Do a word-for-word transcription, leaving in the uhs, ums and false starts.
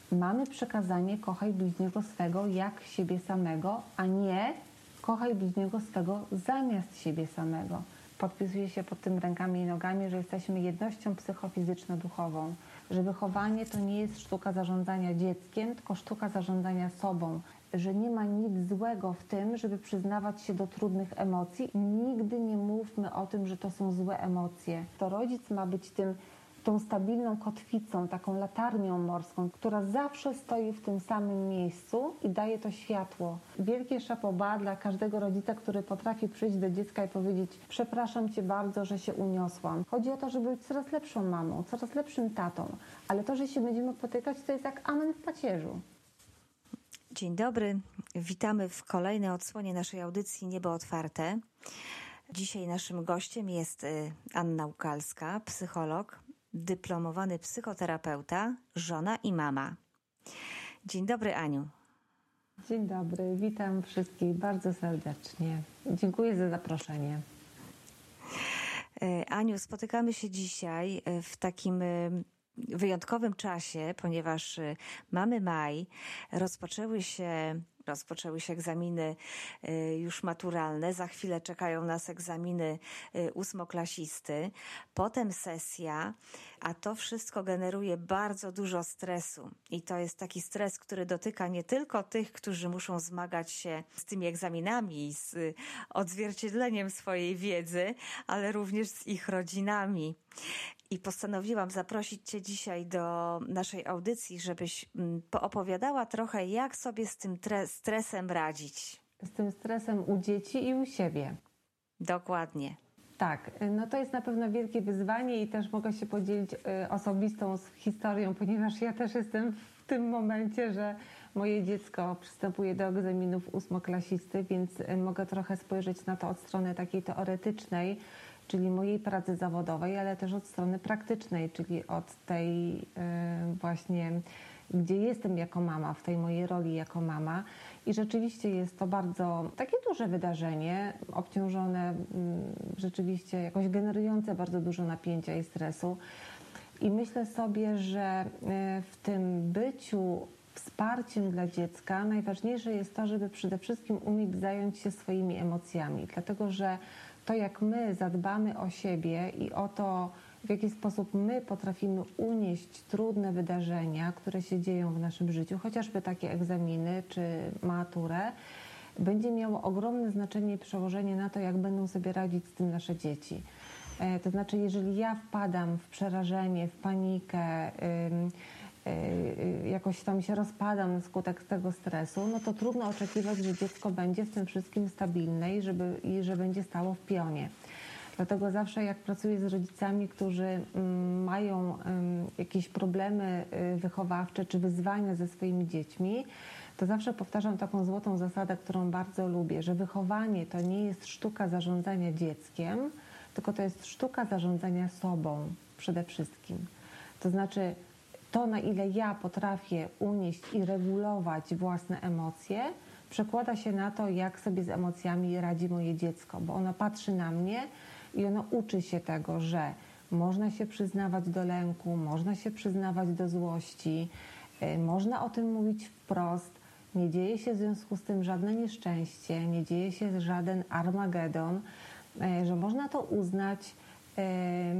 mamy przekazanie kochaj bliźniego swego jak siebie samego, a nie kochaj bliźniego swego zamiast siebie samego. Podpisuje się pod tym rękami i nogami, że jesteśmy jednością psychofizyczno-duchową, że wychowanie to nie jest sztuka zarządzania dzieckiem, tylko sztuka zarządzania sobą, że nie ma nic złego w tym, żeby przyznawać się do trudnych emocji. Nigdy nie mówmy o tym, że to są złe emocje. To rodzic ma być tym, tą stabilną kotwicą, taką latarnią morską, która zawsze stoi w tym samym miejscu i daje to światło. Wielkie chapeau bas dla każdego rodzica, który potrafi przyjść do dziecka i powiedzieć: przepraszam Cię bardzo, że się uniosłam. Chodzi o to, żeby być coraz lepszą mamą, coraz lepszym tatą, ale to, że się będziemy potykać, to jest jak amen w pacierzu. Dzień dobry, witamy w kolejnej odsłonie naszej audycji Niebo Otwarte. Dzisiaj naszym gościem jest Anna Łukalska, psycholog, dyplomowany psychoterapeuta, żona i mama. Dzień dobry, Aniu. Dzień dobry, witam wszystkich bardzo serdecznie. Dziękuję za zaproszenie. Aniu, spotykamy się dzisiaj w takim wyjątkowym czasie, ponieważ mamy maj, rozpoczęły się, rozpoczęły się egzaminy już maturalne, za chwilę czekają nas egzaminy ósmoklasisty, potem sesja, a to wszystko generuje bardzo dużo stresu i to jest taki stres, który dotyka nie tylko tych, którzy muszą zmagać się z tymi egzaminami, z odzwierciedleniem swojej wiedzy, ale również z ich rodzinami. I postanowiłam zaprosić Cię dzisiaj do naszej audycji, żebyś poopowiadała trochę, jak sobie z tym stresem radzić. Z tym stresem u dzieci i u siebie. Dokładnie. Tak, no to jest na pewno wielkie wyzwanie i też mogę się podzielić osobistą historią, ponieważ ja też jestem w tym momencie, że moje dziecko przystępuje do egzaminów ósmoklasisty, więc mogę trochę spojrzeć na to od strony takiej teoretycznej, czyli mojej pracy zawodowej, ale też od strony praktycznej, czyli od tej właśnie, gdzie jestem jako mama, w tej mojej roli jako mama. I rzeczywiście jest to bardzo takie duże wydarzenie, obciążone, rzeczywiście jakoś generujące bardzo dużo napięcia i stresu. I myślę sobie, że w tym byciu wsparciem dla dziecka najważniejsze jest to, żeby przede wszystkim umieć zająć się swoimi emocjami, dlatego że to, jak my zadbamy o siebie i o to, w jaki sposób my potrafimy unieść trudne wydarzenia, które się dzieją w naszym życiu, chociażby takie egzaminy czy maturę, będzie miało ogromne znaczenie i przełożenie na to, jak będą sobie radzić z tym nasze dzieci. To znaczy, jeżeli ja wpadam w przerażenie, w panikę, jakoś tam się rozpadam na skutek tego stresu, no to trudno oczekiwać, że dziecko będzie w tym wszystkim stabilne i, żeby, i że będzie stało w pionie. Dlatego zawsze jak pracuję z rodzicami, którzy mają jakieś problemy wychowawcze czy wyzwania ze swoimi dziećmi, to zawsze powtarzam taką złotą zasadę, którą bardzo lubię, że wychowanie to nie jest sztuka zarządzania dzieckiem, tylko to jest sztuka zarządzania sobą przede wszystkim. To znaczy to, na ile ja potrafię unieść i regulować własne emocje, przekłada się na to, jak sobie z emocjami radzi moje dziecko, bo ono patrzy na mnie i ono uczy się tego, że można się przyznawać do lęku, można się przyznawać do złości, można o tym mówić wprost, nie dzieje się w związku z tym żadne nieszczęście, nie dzieje się żaden Armagedon, że można to uznać,